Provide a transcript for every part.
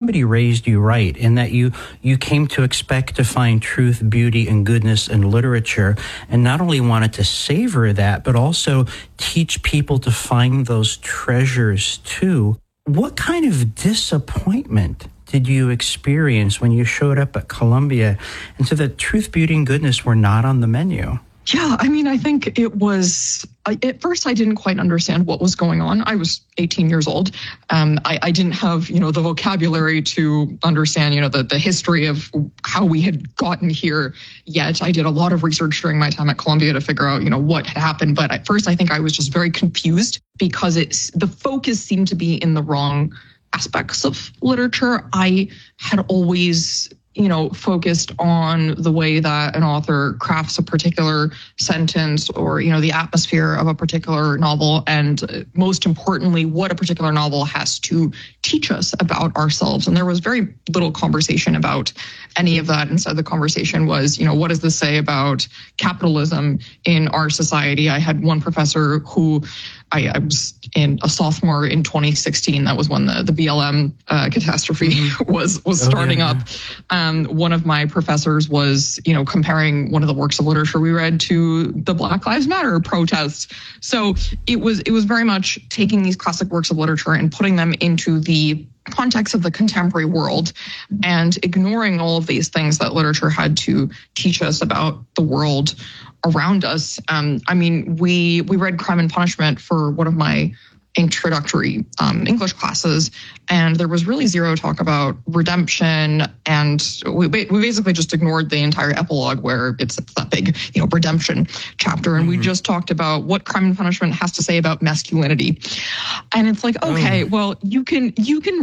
somebody raised you right in that you came to expect to find truth, beauty, and goodness in literature, and not only wanted to savor that, but also teach people to find those treasures too. What kind of disappointment did you experience when you showed up at Columbia and so that truth, beauty, and goodness were not on the menu? Yeah, I mean, I think it was, at first I didn't quite understand what was going on. I was 18 years old. I didn't have, the vocabulary to understand, the history of how we had gotten here yet. I did a lot of research during my time at Columbia to figure out, what had happened. But at first I think I was just very confused because the focus seemed to be in the wrong aspects of literature. I had always focused on the way that an author crafts a particular sentence or, the atmosphere of a particular novel. And most importantly, what a particular novel has to teach us about ourselves. And there was very little conversation about any of that. Instead, the conversation was, what does this say about capitalism in our society? I had one professor who I was a sophomore in 2016. That was when the BLM catastrophe was starting up. One of my professors was, comparing one of the works of literature we read to the Black Lives Matter protests. So it was very much taking these classic works of literature and putting them into the context of the contemporary world and ignoring all of these things that literature had to teach us about the world around us. We read Crime and Punishment for one of my introductory English classes, and there was really zero talk about redemption, and we basically just ignored the entire epilogue where it's that big, redemption chapter, and we just talked about what Crime and Punishment has to say about masculinity. And it's like, okay, well, you can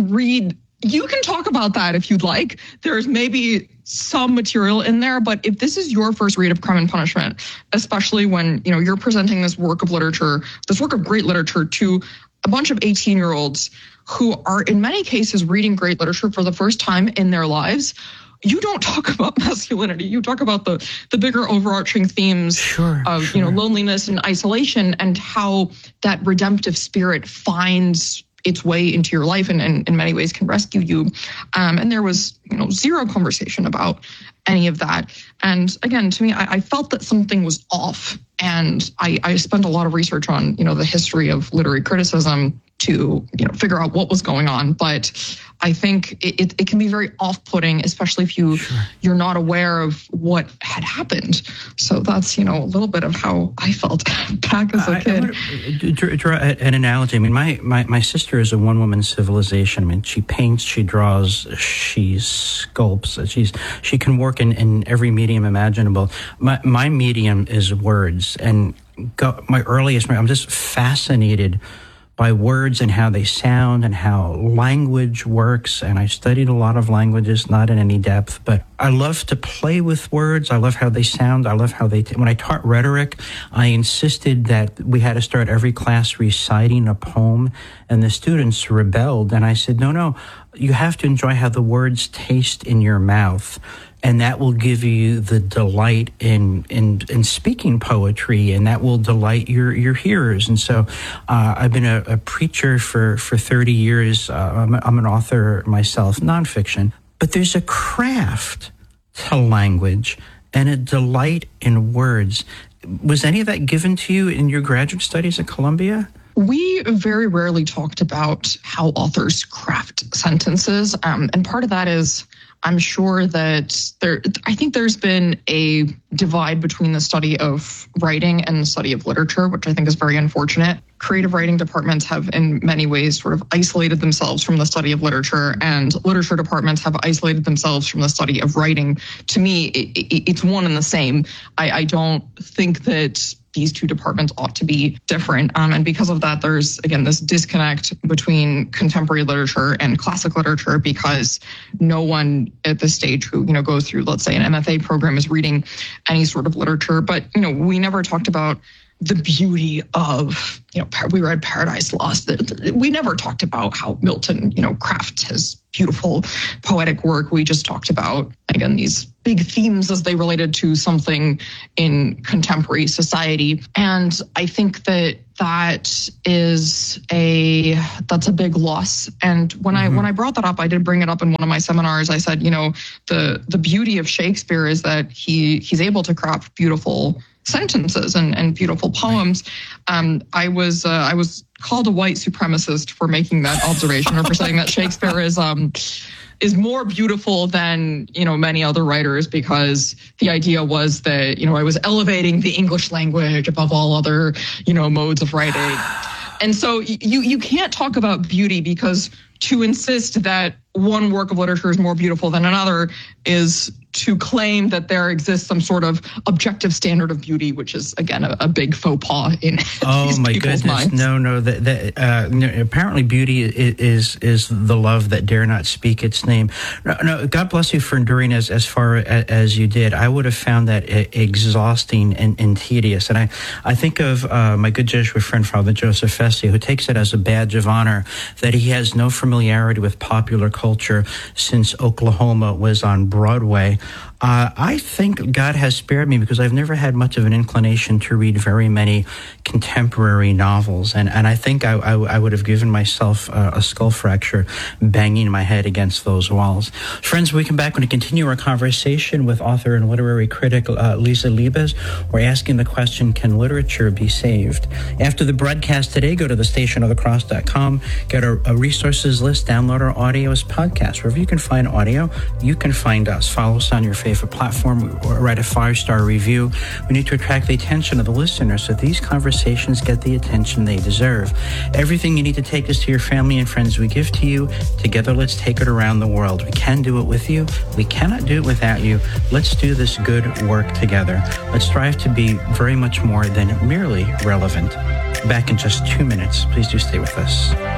talk about that if you'd like. There's maybe some material in there, but if this is your first read of Crime and Punishment, especially when, you're presenting this work of literature, this work of great literature to a bunch of 18-year-olds who are in many cases reading great literature for the first time in their lives, you don't talk about masculinity. You talk about the bigger overarching themes of loneliness and isolation and how that redemptive spirit finds its way into your life and in many ways can rescue you. And there was, zero conversation about any of that. And again, to me, I felt that something was off. And I spent a lot of research on, the history of literary criticism to, figure out what was going on. But I think it can be very off-putting, especially if you're not aware of what had happened. So that's, a little bit of how I felt back as a kid. I want to draw an analogy. I mean, my sister is a one-woman civilization. I mean, she paints, she draws, she sculpts. She can work in every medium imaginable. My medium is words. And my earliest, I'm just fascinated by words and how they sound and how language works. And I studied a lot of languages, not in any depth, but I love to play with words. I love how they sound. I love how when I taught rhetoric, I insisted that we had to start every class reciting a poem, and the students rebelled. And I said, no, you have to enjoy how the words taste in your mouth. And that will give you the delight in speaking poetry, and that will delight your hearers. And so I've been a preacher for 30 years. I'm an author myself, nonfiction. But there's a craft to language and a delight in words. Was any of that given to you in your graduate studies at Columbia? We very rarely talked about how authors craft sentences. And part of that is, I'm sure that I think there's been a divide between the study of writing and the study of literature, which I think is very unfortunate. Creative writing departments have in many ways sort of isolated themselves from the study of literature, and literature departments have isolated themselves from the study of writing. To me, it's one and the same. I don't think that these two departments ought to be different. And because of that, there's, again, this disconnect between contemporary literature and classic literature, because no one at this stage who, goes through, let's say, an MFA program is reading any sort of literature. But, we never talked about the beauty of, we read Paradise Lost. We never talked about how Milton, crafts his beautiful poetic work. We just talked about, again, these big themes as they related to something in contemporary society. And I think that's a big loss. And when I brought that up, I did bring it up in one of my seminars. I said, the beauty of Shakespeare is that he's able to craft beautiful sentences and beautiful poems. I was called a white supremacist for making that observation, or for saying that Shakespeare is more beautiful than, many other writers, because the idea was that, I was elevating the English language above all other, modes of writing. And so you can't talk about beauty, because to insist that one work of literature is more beautiful than another is to claim that there exists some sort of objective standard of beauty, which is, again, a big faux pas in these people's minds. No. Apparently beauty is the love that dare not speak its name. No, God bless you for enduring as far as you did. I would have found that exhausting and tedious. And I think of my good Jesuit friend, Father Joseph Festi, who takes it as a badge of honor that he has no familiarity with popular culture since Oklahoma was on Broadway. I think God has spared me, because I've never had much of an inclination to read very many contemporary novels. And I think I would have given myself a skull fracture banging my head against those walls. Friends, we come back and continue our conversation with author and literary critic Lisa Liebes. We're asking the question, can literature be saved? After the broadcast today, go to thestationofthecross.com, get a resources list, download our audio as podcasts. Wherever you can find audio, you can find us. Follow us on your favorite platform, or write a 5-star review. We need to attract the attention of the listeners so these conversations get the attention they deserve. Everything you need to take this to your family and friends we give to you. Together, let's take it around the world. We can do it with you. We cannot do it without you. Let's do this good work together. Let's strive to be very much more than merely relevant. Back in just 2 minutes. Please do stay with us.